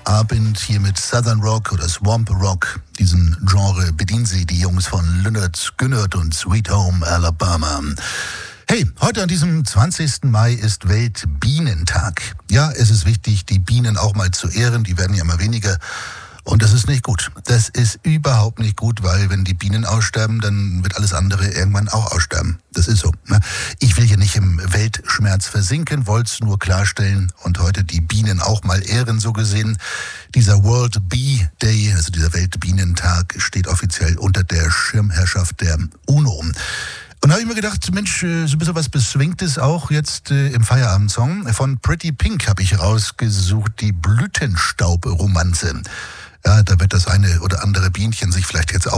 Abend hier mit Southern Rock oder Swamp Rock. Diesen Genre bedienen sie, die Jungs von Lynyrd Skynyrd und Sweet Home Alabama. Hey, heute an diesem 20. Mai ist Weltbienentag. Ja, es ist wichtig, die Bienen auch mal zu ehren. Die werden ja immer weniger. Und das ist nicht gut. Das ist überhaupt nicht gut, weil wenn die Bienen aussterben, dann wird alles andere irgendwann auch aussterben. Das ist so. Ich will hier nicht im Weltschmerz versinken, wollte es nur klarstellen und heute die Bienen auch mal ehren, so gesehen. Dieser World Bee Day, also dieser Weltbienentag, steht offiziell unter der Schirmherrschaft der UNO. Und da habe ich mir gedacht, Mensch, so ein bisschen was Beswingtes auch jetzt im Feierabendsong. Von Pretty Pink habe ich rausgesucht, die Blütenstaub-Romanze. Ja, da wird das eine oder andere Bienchen sich vielleicht jetzt auch